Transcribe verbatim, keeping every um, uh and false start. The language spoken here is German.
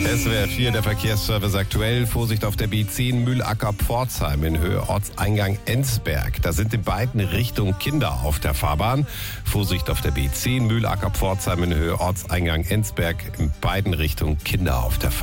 S W R vier, der Verkehrsservice aktuell. Vorsicht auf der B zehn Mühlacker-Pforzheim in Höhe Ortseingang Enzberg. Da sind in beiden Richtungen Kinder auf der Fahrbahn. Vorsicht auf der B zehn Mühlacker-Pforzheim in Höhe Ortseingang Enzberg. In beiden Richtungen Kinder auf der Fahrbahn.